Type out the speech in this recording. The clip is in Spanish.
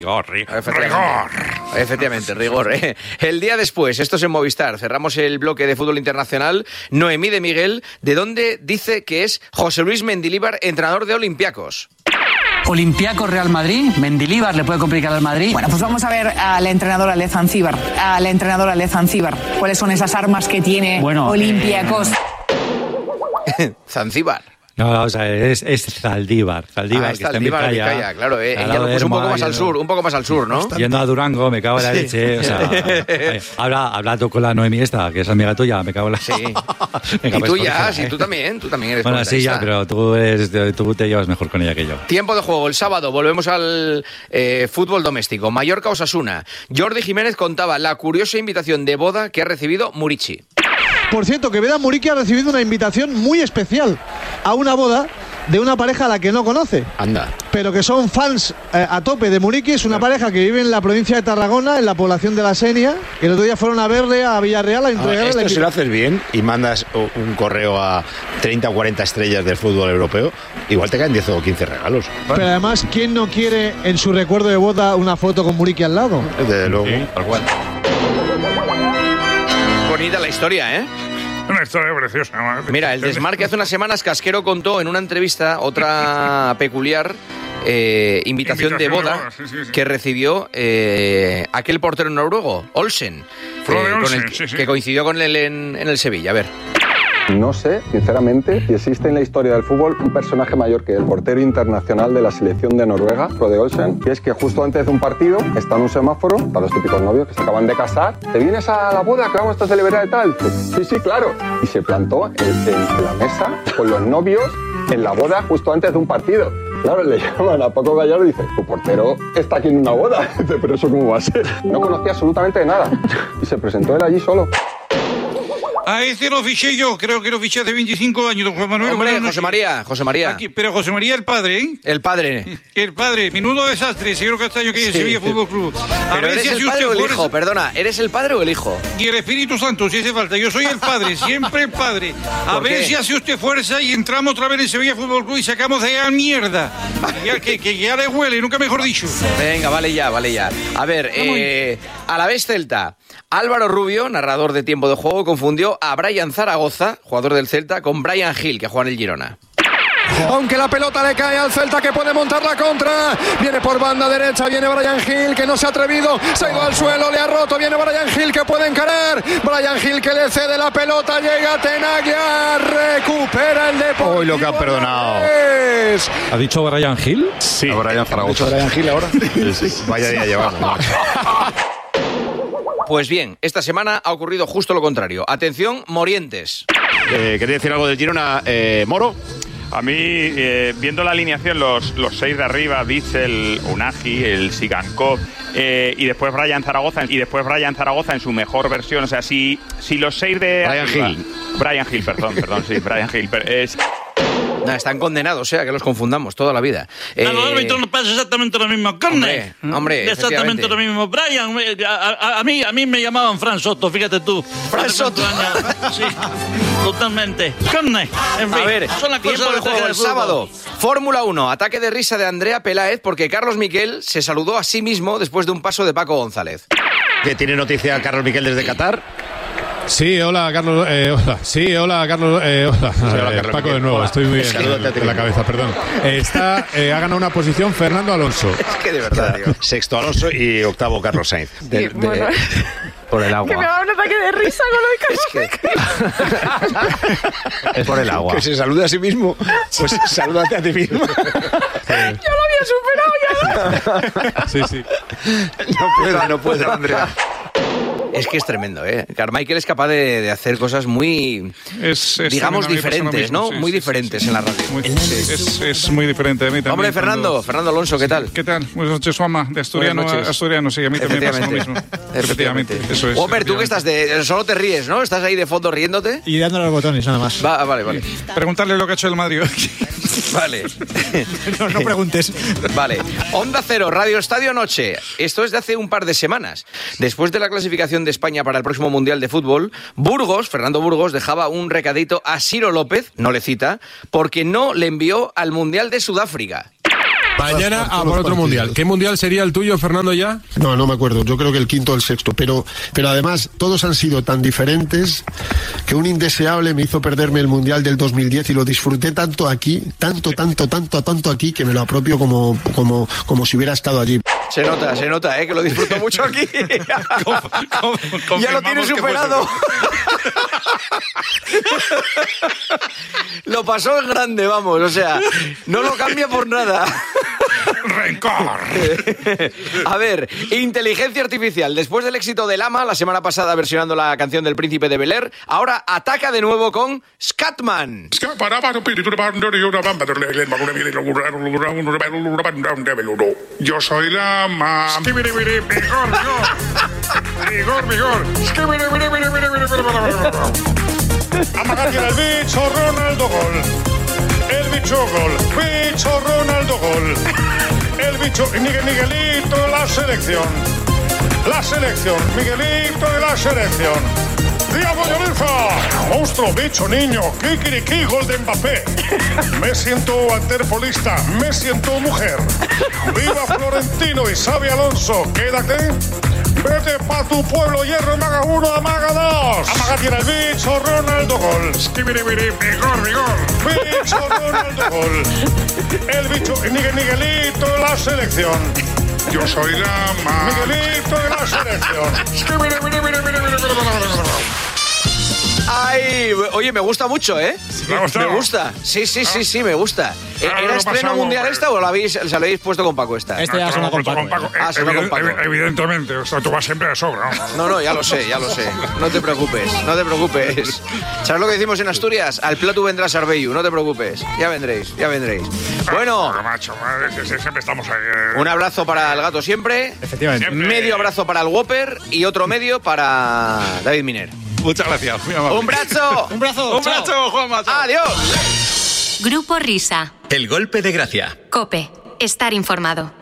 Efectivamente, rigor. El día después, esto es en Movistar, cerramos el bloque de fútbol internacional. Noemí de Miguel, ¿de dónde dice que es José Luis Mendilibar, entrenador de Olympiacos? Olympiacos Real Madrid, Mendilibar le puede complicar al Madrid. Bueno, pues vamos a ver al entrenador Ale Zanzíbar. ¿Cuáles son esas armas que tiene Olympiacos? Zanzíbar. No, o sea, es Zaldívar. Zaldívar, que está en Vizcaya, claro. Ella lo puso un poco más al sur, ¿no? Yendo a Durango, me cago en la leche. O sea, habla tú con la Noemí esta, que es amiga tuya, me cago en la... Sí. Venga, y tú ya, sí, tú también eres... Bueno, sí, ya, pero tú te llevas mejor con ella que yo. Tiempo de juego, el sábado, volvemos al fútbol doméstico. Mallorca-Osasuna. Jordi Jiménez contaba la curiosa invitación de boda que ha recibido Muriqi. Por cierto, que Veda Muriqi ha recibido una invitación muy especial a una boda de una pareja a la que no conoce. Anda. Pero que son fans a tope de Muriqui. Es una pareja que vive en la provincia de Tarragona, en la población de La Senia. Y el otro día fueron a verle a Villarreal a entregarle... Esto si lo haces bien y mandas un correo a 30 o 40 estrellas del fútbol europeo, igual te caen 10 o 15 regalos. Pero además, ¿quién no quiere en su recuerdo de boda una foto con Muriqui al lado? Desde luego. Sí, tal cual. Bonita la historia, ¿eh? Una historia preciosa. Mira, el Desmarque hace unas semanas, Casquero contó en una entrevista otra peculiar invitación de boda que recibió aquel portero noruego, Olsen, que coincidió con él en el Sevilla. A ver. No sé, sinceramente, si existe en la historia del fútbol un personaje mayor que el portero internacional de la selección de Noruega, Frode Olsen, que es que justo antes de un partido está en un semáforo, para los típicos novios que se acaban de casar. ¿Te vienes a la boda que vamos a celebrar y tal? Sí, claro. Y se plantó en la mesa con los novios en la boda justo antes de un partido. Claro, le llaman a Paco Gallardo y dice, tu portero está aquí en una boda. Dice, pero ¿eso cómo va a ser? No conocía absolutamente de nada. Y se presentó él allí solo. A este lo fiché yo, creo que lo fiché hace 25 años, don Juan Manuel. Hombre, José María. Aquí, pero José María el padre, ¿eh? El padre, menudo desastre, señor Castaño, que es el Sevilla Fútbol Club. Pero eres el padre o el hijo, perdona, ¿eres el padre o el hijo? Y el Espíritu Santo, si hace falta, yo soy el padre, siempre el padre. A ver si hace usted fuerza y entramos otra vez en Sevilla Fútbol Club y sacamos de la mierda. que ya le huele, nunca mejor dicho. Venga, vale ya. A ver, a la vez Celta. Álvaro Rubio, narrador de Tiempo de Juego, confundió a Brian Zaragoza, jugador del Celta, con Brian Gil, que juega en el Girona. Aunque la pelota le cae al Celta, que puede montar la contra. Viene por banda derecha, viene Brian Gil, que no se ha atrevido, se ha ido al suelo, le ha roto. Viene Brian Gil, que puede encarar. Brian Gil, que le cede la pelota, llega Tenaglia, recupera el Deportivo. Uy, lo que ha perdonado. ¿Ha dicho Brian Gil? Sí. A Brian Zaragoza. ¿Ha dicho Brian Gil ahora? Sí. Vaya día llevamos. Pues bien, esta semana ha ocurrido justo lo contrario. Atención, Morientes. ¿Queréis decir algo del Girona, Moro? A mí, viendo la alineación, los 6 de arriba, Bitzel, Unagi, el Sigankov, y después Brian Zaragoza en su mejor versión. O sea, si los 6 de Brian Gil, perdón, sí, Brian Gil. No, están condenados, que los confundamos toda la vida. A los árbitros nos pasa exactamente lo mismo. Hombre, exactamente lo mismo. Brian, a mí me llamaban Fran Soto, fíjate tú. Fran Soto. Sí, totalmente. En fin, a ver, son las tiempo cosas de juego el sábado. Fórmula 1, ataque de risa de Andrea Peláez porque Carlos Miquel se saludó a sí mismo después de un paso de Paco González. ¿Que tiene noticia Carlos Miquel desde Qatar? Sí, hola Carlos. Hola. Carlos Paco de nuevo, hola. Estoy muy bien de la cabeza, perdón. Ha ganado una posición Fernando Alonso. Es que de verdad, tío. Sexto Alonso y octavo Carlos Sainz. Por el agua. Que me da un ataque de risa con lo de Carlos. Es por el agua. Que se salude a sí mismo. Pues salúdate a ti mismo. Yo lo había superado ya. Sí. No puedo, Andrea. Es que es tremendo, Carmichael es capaz de hacer cosas muy, digamos, diferentes, ¿no? Muy diferentes en la radio. Es muy diferente a mí también. Hombre, Fernando Alonso, ¿qué tal? ¿Qué tal? Buenas noches, Juanma. De asturiano a asturiano, sí, a mí también pasa lo mismo. Efectivamente. Eso es. Oper, tú que estás solo te ríes, ¿no? Estás ahí de fondo riéndote. Y dándole los botones, nada más. Vale. Preguntarle lo que ha hecho el Madrid. Vale. No preguntes. Vale. Onda Cero, Radio Estadio Noche. Esto es de hace un par de semanas. Después de la clasificación de España para el próximo Mundial de Fútbol, Fernando Burgos, dejaba un recadito a Ciro López, no le cita, porque no le envió al Mundial de Sudáfrica. Mañana a por otro mundial. ¿Qué mundial sería el tuyo, Fernando, ya? No me acuerdo. Yo creo que el quinto o el sexto. Pero además, todos han sido tan diferentes que un indeseable me hizo perderme el mundial del 2010 y lo disfruté tanto aquí, tanto aquí, que me lo apropio como si hubiera estado allí. Se nota, que lo disfruto mucho aquí. Ya lo tiene superado. Lo pasó en grande, vamos, o sea, no lo cambia por nada. ¡Rencor! A ver, inteligencia artificial. Después del éxito de Lama, la semana pasada versionando la canción del Príncipe de Bel-Air, ahora ataca de nuevo con Scatman. Yo soy Lama. Vigor. Amagar el bicho, Ronaldo gol. El bicho gol. Bicho, Ronaldo gol. El bicho, Miguelito, la selección. Miguelito de la selección. Diego Llorente, monstruo, bicho, niño, kikiriki, gol de Mbappé. Me siento waterpolista, me siento mujer. Viva Florentino y Xabi Alonso, quédate. Vete pa' tu pueblo, Hierro, Amaga 1, Amaga 2. Amaga tiene el bicho, Ronaldo gol. Vigor. Bicho, Ronaldo gol. El bicho, Miguelito, la selección. Yo soy Lama. Miguelito de la selección. Ay, oye, me gusta mucho, ¿eh? Me gusta. Sí, me gusta. ¿Era estreno mundial esta o se lo habéis puesto con Paco esta? Este ya suena con Paco. Suena con Paco. Evidentemente, o sea, tú vas siempre de sobra. No, ya lo sé. No te preocupes. ¿Sabes lo que decimos en Asturias? Al plato vendrá Sarbeyu, no te preocupes. Ya vendréis. Bueno. Macho, siempre estamos ahí. Un abrazo para el gato siempre. Efectivamente. Medio abrazo para el Whopper y otro medio para David Miner. Muchas gracias. Muy amable. ¡Un brazo! Un brazo, Juanma. ¡Adiós! Grupo Risa. El golpe de gracia. COPE. Estar informado.